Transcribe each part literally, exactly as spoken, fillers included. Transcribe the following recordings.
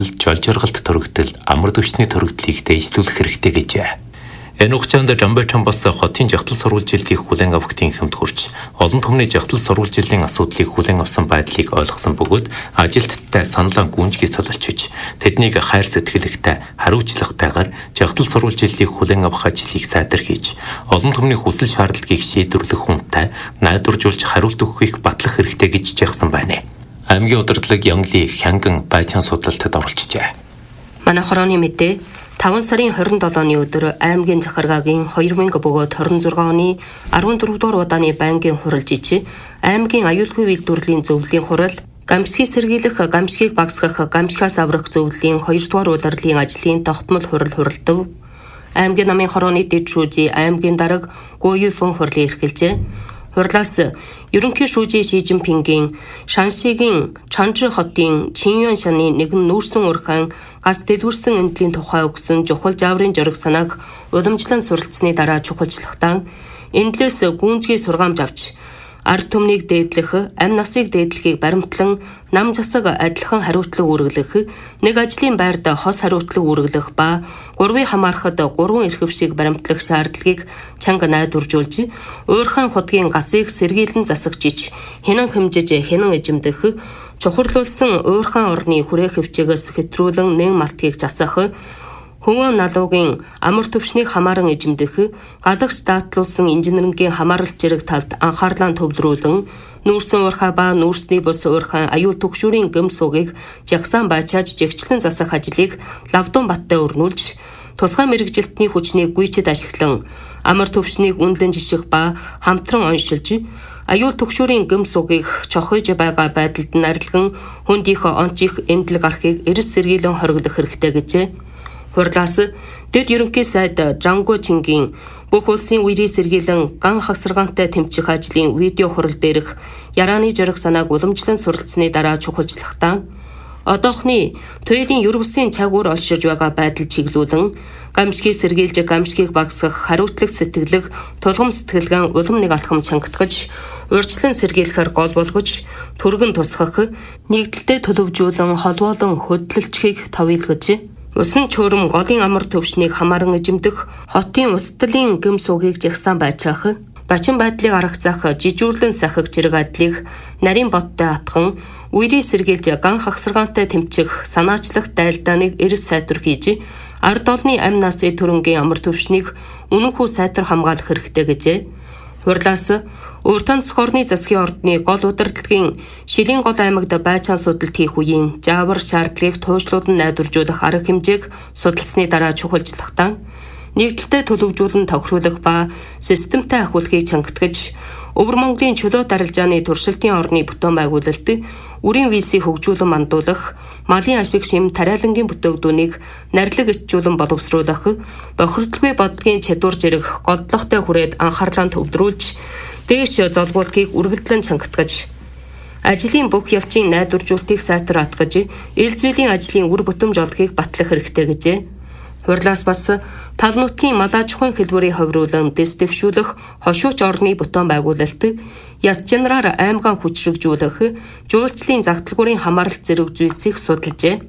жолжоргалт төрөгдөл, амар төвчний төрөгдлийг дэвшлүүлэх хэрэгтэй гэжээ. Энэ хугацаанд Жамбайчан бас хотын жагтал сурвалжилтыг хүлээн авахтын хэмт хүрч, олон түмний жагтал сурвалжилтын асуудлыг хүлээн авсан байдлыг ойлгосон бөгөөд ажилтнтай саналаа гүнжгий солилцож, тэднийг хайр сэтгэлтэй, хариуцлагатайгаар жагтал сурвалжилтыг хүлээн авах ажлыг сайтар хийж, олон түмний хүсэл шаардлагыг шийдвэрлэх хүнтэй найдваржуулж хариулт өгөхийг батлах хэрэгтэй гэж жагсан байна. Аймгийн удирдлага Янгли Хянган Байчан судалтад оролцжээ. Манай хорооны мэдээ таван сарын хорин долооны өдөр аймгийн захиргаагийн хоёр мянга бөгөөд хорин зургаан оны арван дөрөв дугаар удааны байнгын хурал жижиг аймгийн аюулгүй үйлдвэрлэлийн зөвлөлийн хурал гамшигыг сэргийлэх, гамшигыг багасгах, гамшигаас аврах зөвлөлийн хоёр дугаар удирлын ажлын тогтмол хурал хуралдав. Аймгийн намын хорооны дэд шүүжий аймгийн дарга Го Юфэн хурлын эрхэлжээ. Хурлаас ерөнхий шүүжий Ши Жинпингийн Шаншигийн Чанчжи хотын Чинюан шаны нэгэн нүүрсэн урхан газ дэлгүүрсэн эндлийн тухай өгсөн чухал жаврын жориг санааг уламжлан суралцсны дараа чухалчлахтаа эндлээс гүнзгий сургаамж авч ард түмнийг дээдлэх, амь насыг дээдлэхийг баримтлан нам засаг адилхан хариуцлага үүргэлэх, нэг ажлын байрд хос хариуцлага үүргэлэх ба гурвын хамаарахад гурван эрхвшиг баримтлах шаардлагыг чанга найдваржуулж, уурхайн худгийн гасыг сэргийлэн засагчиж, хянан хэмжиж, хянан эжимдэх, чухарлуулсан уурхайн орны хүрээх хөвчгөөс хэтрүүлэн нэг малтгийг засах, Хөвөн налуугийн амар төвшнийг хамааран эжимдэх, гадагш даатлуулсан инженерингийн хамааралт зэрэг талд анхаарлаа төвлөрүүлэн, нүүрсэн уурхай ба нүүрсний бус уурхай аюул түгшүүрийн гэмс суугийг жагсаан байчааж жигчлэн засах ажлыг Лавдун баттай өрнүүлж, тусгай мэрэгжилтний хүчнийг гүйцэд ашиглан, амар төвшнийг үнэлэн жиших ба хамтран оншилж, аюул түгшүүрийн гэмс суугийг чохойж байгаа байдалд нарилган хүндийнхөө онцих эндлэг архийг эрс сэргийлэн хориглох хэрэгтэй гэжээ. Хурлаас дэд ерөнхий сайд Жанго Чингийн бүх улсын үерийн сэргийлэн ган хагсаргаантай тэмцэх ажлын видео хурал дээрх ярааны жориг санааг уламжлан суралцсны дараа чухалчлахтаа одоохны туйлын ер бусын цагуур олширж байгаа байдал чиглүүлэн гамшигыг сэргийлж гамшигыг багасгах хариуцлага сэтгэлэг тулгам сэтгэлгэн улам нэг алхам чангатгаж урьдчилан сэргийлэхээр гол болгож түргэн тусгах нэгдэлтэй төлөвжүүлэн холбоолон хөдөлгөлчгийг товийлгаж усан чөөрөм голын амар төвшнийг хамааран эжимдэх, хотын устдалын гэм суугийг жагсаан байчаах, бачин байдлыг аргацаах, жижүүрлэн сахих зэрэг адлыг нарийн боттой атхан, үерийг сэргийлж ган хагсаргаантай тэмцэх, санаачлах дайлдааныг эрс сайтар хийж, ард олны амь насын төрөнгийн амар төвшнийг үнэнхүү сайтар хамгаалах хэрэгтэй гэжээ. Хурлаас Өөртөн цохорны засгийн ордны гол удирдлагын Шилийн гол аймагт байцаан судалт хийх үеийн жавар шаардлагыг туйшлууд нь найдваржуулах арга хэмжээг судалсны дараа чухалчлахтаа нэгдэлтэй төлөвжүүлэн тохируулах ба системтэй ахиулахыг чангатгаж Өвөр Монголын чөлөө дарилжааны туршилтын орны бүтээн байгуулалт үрийн визийг хөгжүүлэн мандуулах, малын ашиг шим тариалангийн бүтээгдүүнийг нарилаг ичжүүлэн боловсруулах, бохирдлгүй бодлогын чадвар зэрэг голдлоготой хүрээд анхаарлаа төвлөрүүлж дээш золгуултыг үргэлжлэн чангатгаж ажлын бүх явцын найдваржуултыг сайтар атгаж ил зүйлийн ажлын үр бүтэмж олохыг батлах хэрэгтэй гэжээ. Хурлаас бас тал нутгийн мал аж ахуйн хэлбэрийг ховруулан дэс дэвшүүлэх хошууч орны бүтээн байгуулалт яс генерал аймгаан хүчрэгжүүлэх жуулчлалын загталгуурын хамааралт зэрэг зүйлсийг судалжээ.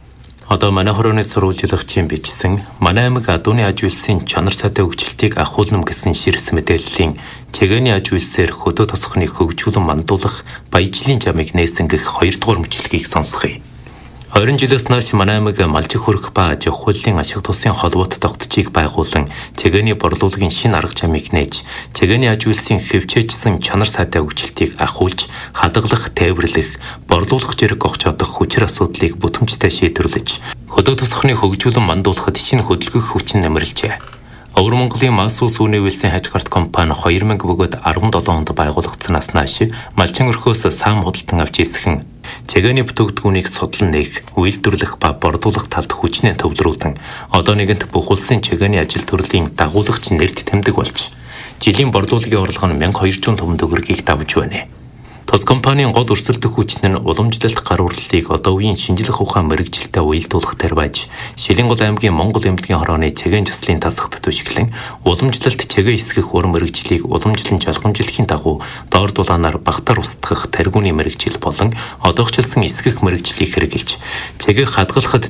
Одоо манай хорооны сурвалжлагчийн бичсэн манай аймаг адууны аж үйлсийн чанар сайтай хөгжилтийг ахуулнам гэсэн ширс мэдээллийн цэгэний аж үйлсээр хөдөө тосхны хөгжүүлэн мандуулах баяжлын жамыг нээсэн гэх хоёр дахь мөчлөгийг сонсгоё. Ойрын жилээс нааш манай аймаг малжих хөрөх ба аж ахуйлын ашиг тусын холбоот тогтцыг байгуулан цэгэний борлуулагын шинэ арга чамыг нээж цэгэний аж үйлсийн хэвчээжсэн чанар сайтай хөгжилтийг ахуулж хадгалах, тээвэрлэх, борлуулах зэрэг огч одох хүчир асуудлыг бүтэмжтэй шийдвэрлэж хөдөө тосхны хөгжүүлэн мандуулахад шинэ хөдөлгөх хүчин нэмэрлжээ. Өвөр Монголын Мас ус үүний үйлсийн хажгарт компани хоёр мянга бөгөөд арван долоо онд байгуулагдсанаас нааш малчин өрхөөс саам худалдан авч ийсхэн цэгэний бүтээгдэхүүнийг судлан нээх, үйлдвэрлэх ба борлуулах талд хүчнээ төвлөрүүлэн одоо нэгэнт бүх улсын цэгэний ажил төрлийн дагуулагч нэрт тэмдэг болж жилийн борлуулагын орлого нь мянга хоёрчуун төгрөгийг давж байна. Тус компанийн гол өрсөлдөх хүчин нь уламжлалт гар үрлэлийг одоо үеийн шинжлэх ухаан мэрэгжилтэй уялдуулах дээр байж, Шилэнгол аймгийн Монгол эмнэлгийн хорооны цэгийн заслын тасагт түшиглэн уламжлалт цэгээ эсгэх ур мэрэгжлийг уламжлан жолгомжлохийн дагуу доор дулаанаар багтаар устгах таргууны мэрэгжил болон одоогчлсон эсгэх мэрэгжлийг хэрэгжилж, цэгийг хадгалахад